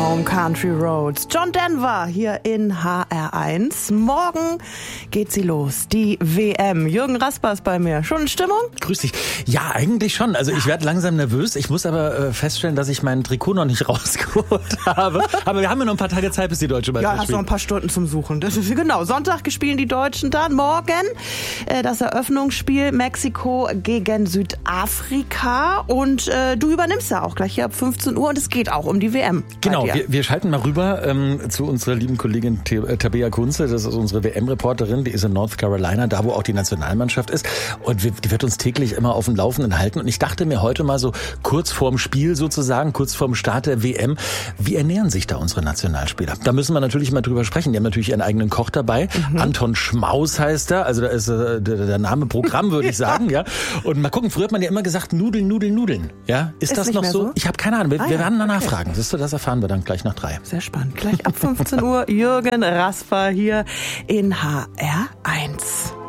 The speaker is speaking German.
Home Country Roads. John Denver hier in HR1. Morgen geht sie los, die WM. Jürgen Rasper ist bei mir. Schon in Stimmung? Grüß dich. Ja, eigentlich schon. Also ich werde langsam nervös. Ich muss aber feststellen, dass ich mein Trikot noch nicht rausgeholt habe. Aber wir haben ja noch ein paar Tage Zeit, bis die Deutsche Meisterschaft Ja, hast noch ein paar Stunden zum Suchen. Das ist genau. Sonntag spielen die Deutschen dann. Morgen das Eröffnungsspiel Mexiko gegen Südafrika. Und du übernimmst ja auch gleich hier ab 15 Uhr. Und es geht auch um die WM. Genau, wir schalten mal rüber zu unserer lieben Kollegin Tabea Kunze. Das ist unsere WM-Reporterin, die ist in North Carolina, da wo auch die Nationalmannschaft ist. Und die wird uns täglich immer auf dem Laufenden halten. Und ich dachte mir heute mal so kurz vorm Spiel sozusagen, kurz vorm Start der WM, wie ernähren sich da unsere Nationalspieler? Da müssen wir natürlich mal drüber sprechen. Die haben natürlich ihren eigenen Koch dabei. Anton Schmaus heißt er. Also da ist der Name Programm, würde ich sagen. Ja. Und mal gucken, früher hat man ja immer gesagt, Nudeln. Ja, ist das noch so? Ich habe keine Ahnung. Wir werden danach fragen. Siehst du, das erfahren wir dann gleich nach 3. Sehr spannend. Gleich ab 15 Uhr Jürgen Rasper hier in HR1.